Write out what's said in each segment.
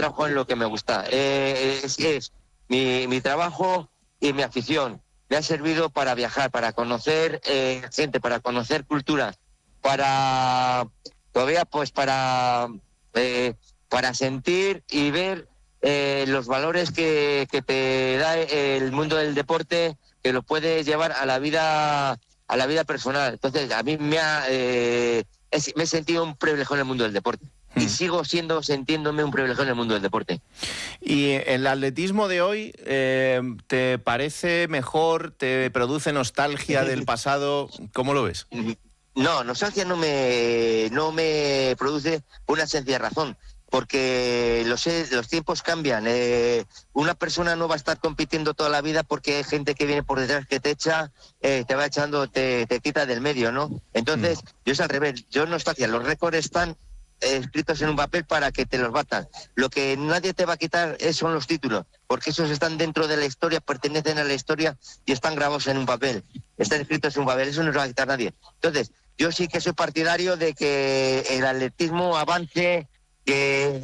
trabajo en lo que me gusta. Es mi trabajo y mi afición. Me ha servido para viajar, para conocer gente, para conocer culturas, todavía pues para sentir y ver los valores que te da el mundo del deporte, que lo puedes llevar a la vida personal. Entonces, a mí me he sentido un privilegio en el mundo del deporte. Y sigo sintiéndome un privilegio en el mundo del deporte. ¿Y el atletismo de hoy te parece mejor? ¿Te produce nostalgia del pasado? ¿Cómo lo ves? No, nostalgia no me produce por una sencilla razón. Porque los tiempos cambian. Una persona no va a estar compitiendo toda la vida porque hay gente que viene por detrás que te echa, te va echando, te quita del medio, ¿no? Entonces, yo es al revés. Yo nostalgia. Los récords están escritos en un papel para que te los batan. Lo que nadie te va a quitar son los títulos, porque esos están dentro de la historia, pertenecen a la historia y están grabados en un papel. Están escritos en un papel. Eso no se va a quitar nadie. Entonces, yo sí que soy partidario de que el atletismo avance, que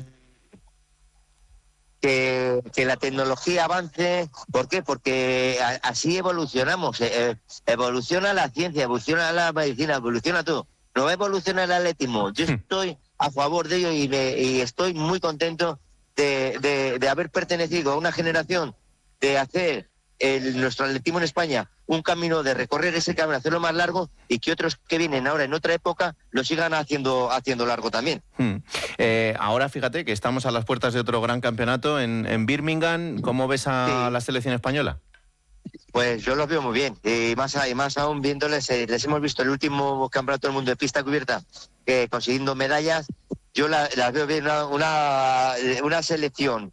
la tecnología avance. ¿Por qué? Porque así evolucionamos. Evoluciona la ciencia, evoluciona la medicina, evoluciona todo. No va a evolucionar el atletismo. Yo estoy a favor de ello y estoy muy contento de haber pertenecido a una generación de hacer nuestro atletismo en España un camino, de recorrer ese camino, hacerlo más largo, y que otros que vienen ahora en otra época lo sigan haciendo largo también. Ahora fíjate que estamos a las puertas de otro gran campeonato en Birmingham. ¿Cómo ves a la selección española? Pues yo los veo muy bien, y más aún viéndoles, les hemos visto el último campeonato del mundo de pista cubierta, consiguiendo medallas. Yo las veo bien, una selección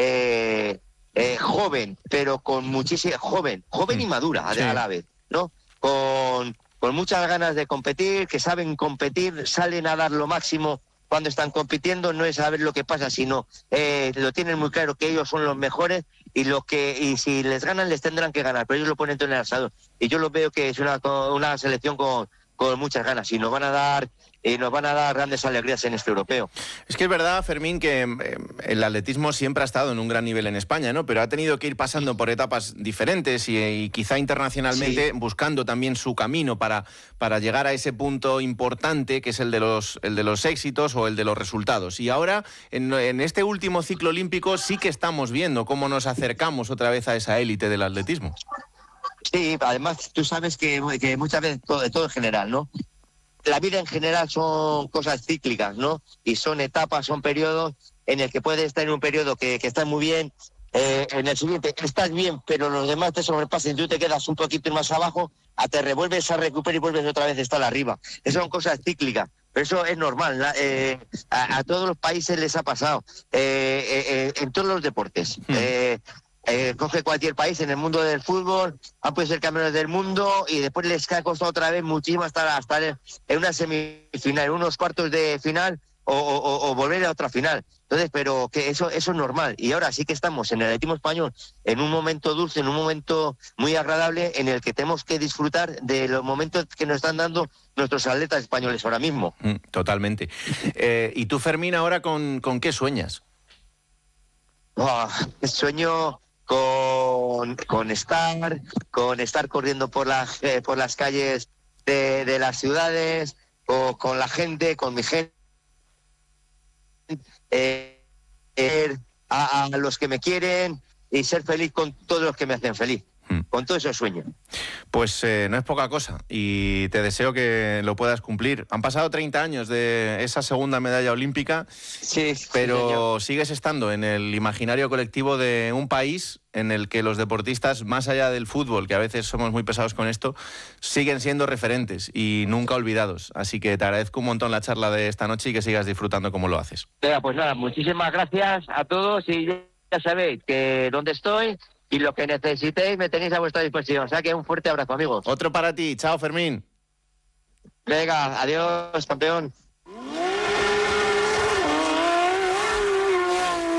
joven, pero con muchísima joven y madura, sí, a la vez, ¿no? Con muchas ganas de competir, que saben competir, salen a dar lo máximo cuando están compitiendo. No es saber lo que pasa, sino lo tienen muy claro, que ellos son los mejores, y si les ganan, les tendrán que ganar, pero ellos lo ponen todo en el asador. Y yo lo veo que es una selección con muchas ganas, y nos van a dar grandes alegrías en este europeo. Es que es verdad, Fermín, que el atletismo siempre ha estado en un gran nivel en España, ¿no? Pero ha tenido que ir pasando por etapas diferentes y quizá internacionalmente, sí, buscando también su camino para llegar a ese punto importante, que es el de los éxitos o el de los resultados. Y ahora, en este último ciclo olímpico, sí que estamos viendo cómo nos acercamos otra vez a esa élite del atletismo. Sí, además tú sabes que muchas veces todo en general, ¿no? La vida en general son cosas cíclicas, ¿no? Y son etapas, son periodos en el que puedes estar en un periodo que estás muy bien, en el siguiente estás bien, pero los demás te sobrepasan y tú te quedas un poquito más abajo, te revuelves a recuperar y vuelves otra vez a estar arriba. Esas son cosas cíclicas, pero eso es normal. A todos los países les ha pasado, en todos los deportes. Coge cualquier país en el mundo del fútbol, han podido ser campeones del mundo y después les ha costado otra vez muchísimo estar en una semifinal, en unos cuartos de final o volver a otra final. Entonces, pero que eso es normal. Y ahora sí que estamos en el atletismo español en un momento dulce, en un momento muy agradable, en el que tenemos que disfrutar de los momentos que nos están dando nuestros atletas españoles ahora mismo. Totalmente. ¿Y tú, Fermín, ahora con qué sueñas? Sueño con estar corriendo por las calles de las ciudades, o con la gente, con mi gente, a los que me quieren, y ser feliz con todos los que me hacen feliz. Con todo eso sueño. Pues no es poca cosa, y te deseo que lo puedas cumplir. Han pasado 30 años de esa segunda medalla olímpica, sí, pero sí, sigues estando en el imaginario colectivo de un país en el que los deportistas, más allá del fútbol, que a veces somos muy pesados con esto, siguen siendo referentes y nunca olvidados. Así que te agradezco un montón la charla de esta noche y que sigas disfrutando como lo haces. Pues nada, muchísimas gracias a todos, y ya sabéis que dónde estoy. Y lo que necesitéis me tenéis a vuestra disposición. O sea que un fuerte abrazo, amigos. Otro para ti. Chao, Fermín. Venga, adiós, campeón.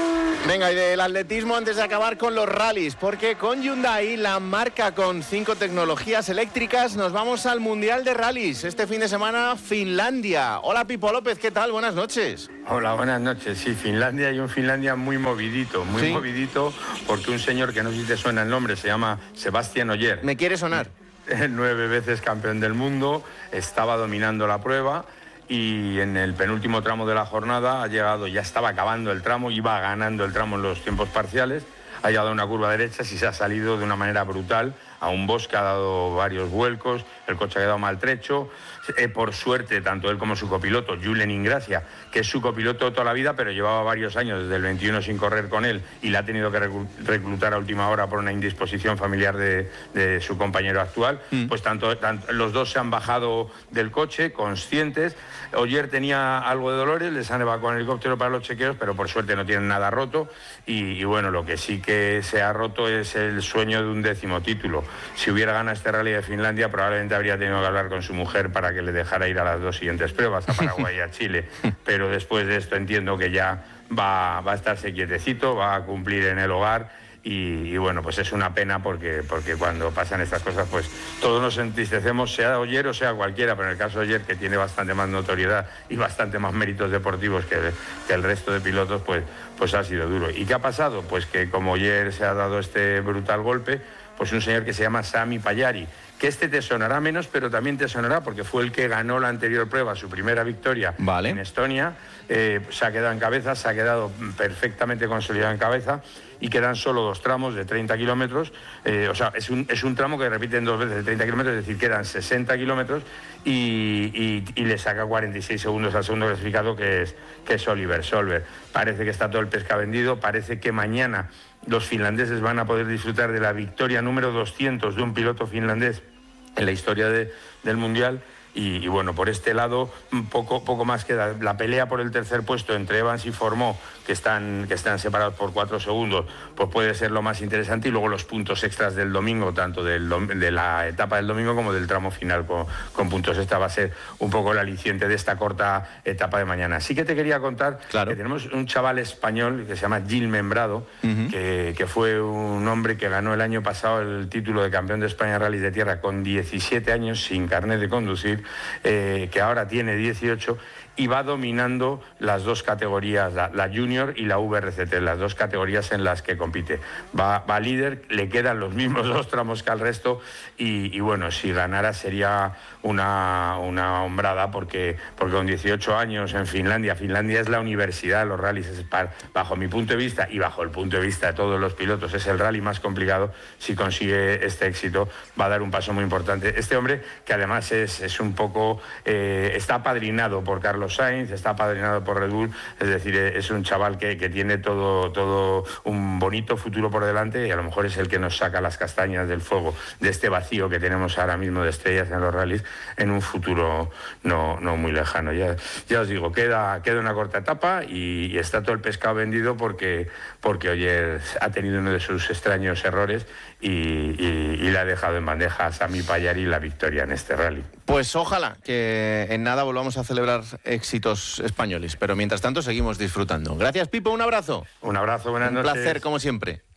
Venga, y del atletismo antes de acabar con los rallies, porque con Hyundai, la marca con 5 tecnologías eléctricas, nos vamos al Mundial de Rallies. Este fin de semana, Finlandia. Hola, Pipo López, ¿qué tal? Buenas noches. Hola, buenas noches. Sí, Finlandia, y un Finlandia muy movidito, movidito, porque un señor que no sé si te suena el nombre, se llama Sebastián Ogier. ¿Me quiere sonar? 9 veces campeón del mundo, estaba dominando la prueba y en el penúltimo tramo de la jornada ha llegado, ya estaba acabando el tramo, iba ganando el tramo en los tiempos parciales, ha llegado a una curva derecha y se ha salido de una manera brutal a un bosque, ha dado varios vuelcos, el coche ha quedado maltrecho. Por suerte, tanto él como su copiloto, Julen Ingracia, que es su copiloto toda la vida, pero llevaba varios años desde el 21 sin correr con él y la ha tenido que reclutar a última hora por una indisposición familiar de su compañero actual, pues tanto los dos se han bajado del coche conscientes. Ogier tenía algo de dolores, les han evacuado en helicóptero para los chequeos, pero por suerte no tienen nada roto y bueno, lo que sí que se ha roto es el sueño de un 10º título. Si hubiera ganado este rally de Finlandia, probablemente habría tenido que hablar con su mujer para que le dejara ir a las 2 siguientes pruebas, a Paraguay y a Chile, pero después de esto entiendo que ya va a estarse quietecito, va a cumplir en el hogar y bueno, pues es una pena porque cuando pasan estas cosas pues todos nos entristecemos, sea Ogier o sea cualquiera, pero en el caso de Ogier, que tiene bastante más notoriedad y bastante más méritos deportivos que el resto de pilotos, pues ha sido duro. ¿Y qué ha pasado? Pues que como Ogier se ha dado este brutal golpe, pues un señor que se llama Sami Pajari, que te sonará menos, pero también te sonará porque fue el que ganó la anterior prueba, su primera victoria en Estonia, se ha quedado en cabeza, se ha quedado perfectamente consolidado en cabeza y quedan solo 2 tramos de 30 kilómetros, o sea, es un tramo que repiten 2 veces de 30 kilómetros, es decir, quedan 60 kilómetros y le saca 46 segundos al segundo clasificado, que es Oliver Solberg. Parece que está todo el pesca vendido, parece que mañana los finlandeses van a poder disfrutar de la victoria número 200 de un piloto finlandés en la historia del Mundial. Y bueno, por este lado, poco más queda. La pelea por el tercer puesto entre Evans y Fourmaux, que están separados por 4 segundos, pues puede ser lo más interesante. Y luego los puntos extras del domingo, tanto de la etapa del domingo como del tramo final con puntos extra, va a ser un poco el aliciente de esta corta etapa de mañana. Sí que te quería contar que tenemos un chaval español que se llama Gil Membrado, que fue un hombre que ganó el año pasado el título de campeón de España en rallies de tierra con 17 años, sin carnet de conducir, que ahora tiene 18 y va dominando las 2 categorías, la Junior y la VRCT, las 2 categorías en las que compite. Va líder, le quedan los mismos 2 tramos que al resto y bueno, si ganara sería una hombrada porque con 18 años en Finlandia es la universidad de los rallies, bajo mi punto de vista y bajo el punto de vista de todos los pilotos, es el rally más complicado. Si consigue este éxito va a dar un paso muy importante. Este hombre, que además es un poco, está apadrinado por Carlos Sainz, está apadrinado por Red Bull, es decir, es un chaval que tiene todo un bonito futuro por delante y a lo mejor es el que nos saca las castañas del fuego de este vacío que tenemos ahora mismo de estrellas en los rallies en un futuro no muy lejano. Ya os digo, queda una corta etapa y está todo el pescado vendido porque Ogier ha tenido uno de sus extraños errores y le ha dejado en bandeja a Sami Pajari la victoria en este rally. Pues ojalá que en nada volvamos a celebrar éxitos españoles, pero mientras tanto seguimos disfrutando. Gracias, Pipo, un abrazo. Un abrazo, buenas noches. Un placer, como siempre.